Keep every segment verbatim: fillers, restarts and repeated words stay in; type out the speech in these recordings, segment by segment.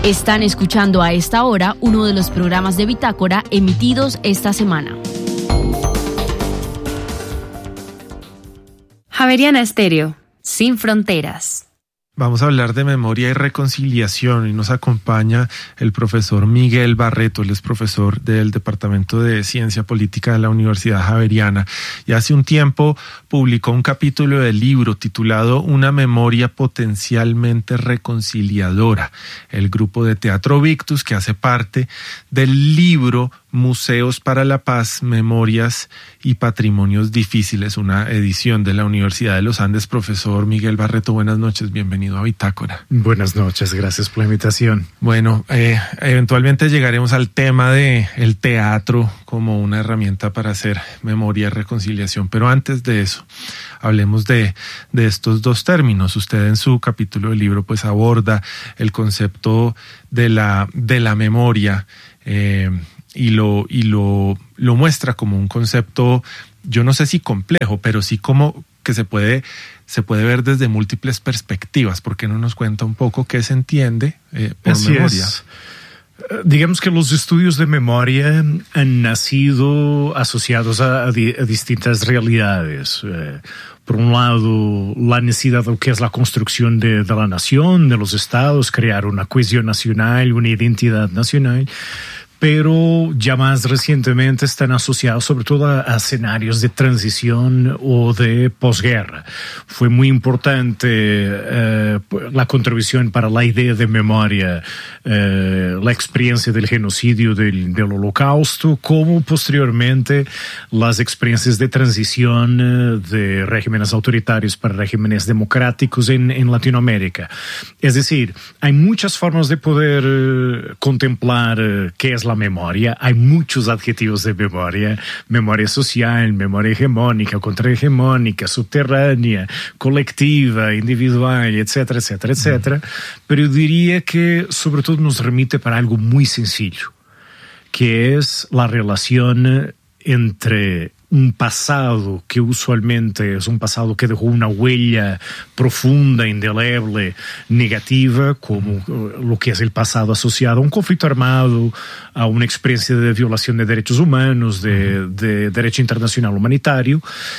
Están escuchando a esta hora uno de los programas de Bitácora emitidos esta semana. Javeriana Estéreo, sin fronteras. Vamos a hablar de memoria y reconciliación y nos acompaña el profesor Miguel Barreto. Él es profesor del Departamento de Ciencia Política de la Universidad Javeriana y hace un tiempo publicó un capítulo del libro titulado Una memoria potencialmente reconciliadora. El grupo de Teatro Victus, que hace parte del libro Museos para la Paz, Memorias y Patrimonios Difíciles, una edición de la Universidad de los Andes. Profesor Miguel Barreto, buenas noches, bienvenido a Bitácora. Buenas noches, gracias por la invitación. Bueno, eh, eventualmente llegaremos al tema de el teatro como una herramienta para hacer memoria y reconciliación, pero antes de eso, hablemos de, de estos dos términos. Usted en su capítulo del libro pues aborda el concepto de la, de la memoria, eh, y lo y lo lo muestra como un concepto, yo no sé si complejo, pero sí como que se puede se puede ver desde múltiples perspectivas. ¿Por qué no nos cuenta un poco qué se entiende eh, por Así memoria? Es. Digamos que los estudios de memoria han nacido asociados a, a, di, a distintas realidades. Eh, por un lado, la necesidad de lo que es la construcción de, de la nación, de los estados, crear una cohesión nacional, una identidad nacional. Pero ya más recientemente están asociados sobre todo a, a escenarios de transición o de posguerra. Fue muy importante eh, la contribución para la idea de memoria, eh, la experiencia del genocidio del, del Holocausto, como posteriormente las experiencias de transición eh, de regímenes autoritarios para regímenes democráticos en, en Latinoamérica. Es decir, hay muchas formas de poder eh, contemplar eh, qué es la memoria. Hay muchos adjetivos de memoria: memoria social, memoria hegemónica, contrahegemónica, subterránea, colectiva, individual, etcétera, etcétera, etcétera. Pero yo diría que sobre todo nos remite para algo muy sencillo, que es la relación entre un pasado que usualmente es un pasado que dejó una huella profunda, indeleble, negativa, como lo que es el pasado asociado a un conflicto armado, a una experiencia de violación de derechos humanos, de, de derecho internacional humanitario,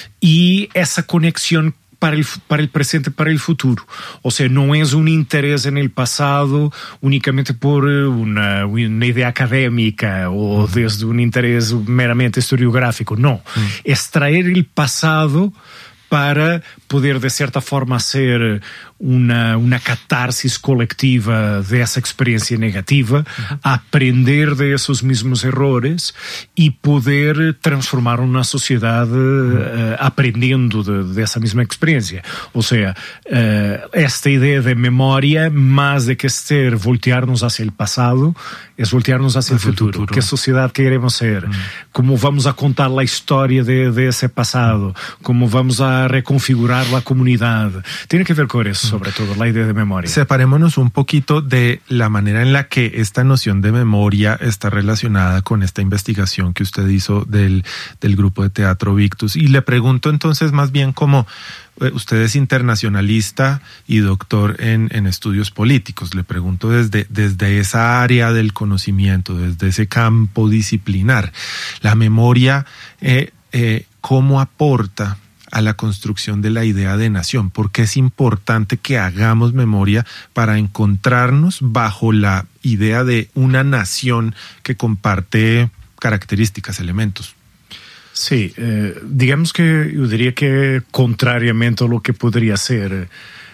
y esa conexión para el, para el presente, para el futuro. O sea, no es un interés en el pasado únicamente por una, una idea académica o desde un interés meramente historiográfico. No, uh-huh. Es traer el pasado para poder de cierta forma hacer una, una catarsis colectiva de esa experiencia negativa, uh-huh. Aprender de esos mismos errores y poder transformar una sociedad uh-huh. uh, aprendiendo de, de esa misma experiencia. O sea, uh, esta idea de memoria, más de que ser voltearnos hacia el pasado, es voltearnos hacia, hacia el, futuro. el futuro. ¿Qué sociedad queremos ser? Uh-huh. ¿Cómo vamos a contar la historia de, de ese pasado? ¿Cómo vamos a reconfigurar la comunidad? Tiene que ver con eso, sobre todo, la idea de memoria. Separémonos un poquito de la manera en la que esta noción de memoria está relacionada con esta investigación que usted hizo del, del grupo de Teatro Victus. Y le pregunto entonces más bien como eh, usted es internacionalista y doctor en, en estudios políticos. Le pregunto desde, desde esa área del conocimiento, desde ese campo disciplinar, la memoria, eh, eh, ¿cómo aporta a la construcción de la idea de nación? Porque es importante que hagamos memoria para encontrarnos bajo la idea de una nación que comparte características, elementos. Sí, eh, digamos que yo diría que contrariamente a lo que podría ser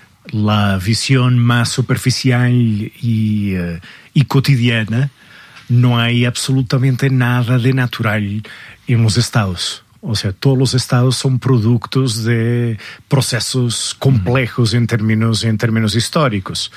la visión más superficial y, uh, y cotidiana, no hay absolutamente nada de natural en los estados. O sea, todos los estados son productos de procesos complejos en términos, en términos históricos.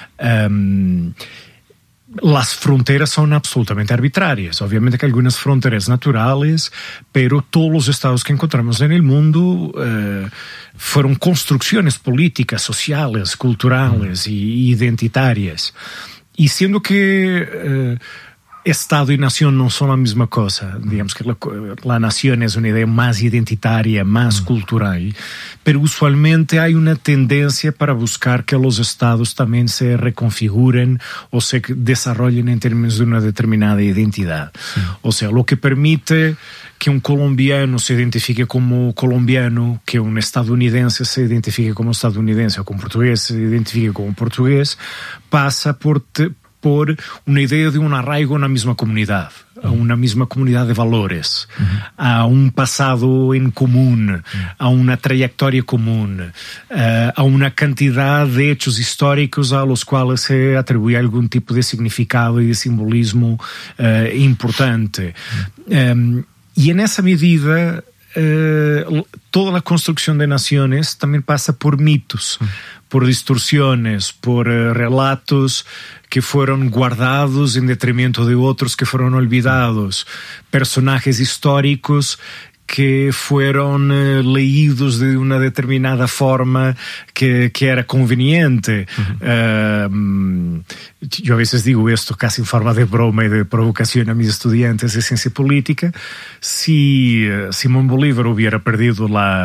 Um, las fronteras son absolutamente arbitrarias. Obviamente que hay algunas fronteras naturales, pero todos los estados que encontramos en el mundo uh, fueron construcciones políticas, sociales, culturales y identitarias. Y siendo que Uh, Estado y nación no son la misma cosa. Digamos que la, la nación es una idea más identitaria, más mm. cultural, pero usualmente hay una tendencia para buscar que los estados también se reconfiguren o se desarrollen en términos de una determinada identidad. Sí. O sea, lo que permite que un colombiano se identifique como colombiano, que un estadounidense se identifique como estadounidense, o que un portugués se identifique como portugués, pasa por... Te, por una idea de un arraigo en la misma comunidad, a una misma comunidad de valores, uh-huh. a un pasado en común, uh-huh. a una trayectoria común, uh, a una cantidad de hechos históricos a los cuales se atribuye algún tipo de significado y de simbolismo uh, importante. Uh-huh. Um, y en esa medida, uh, toda la construcción de naciones también pasa por mitos, uh-huh. por distorsiones, por uh, relatos que fueron guardados en detrimento de otros que fueron olvidados, personajes históricos que fueron eh, leídos de una determinada forma que, que era conveniente. Uh-huh. Um, yo a veces digo esto casi en forma de broma y de provocación a mis estudiantes de ciencia política. Si uh, Simón Bolívar hubiera perdido la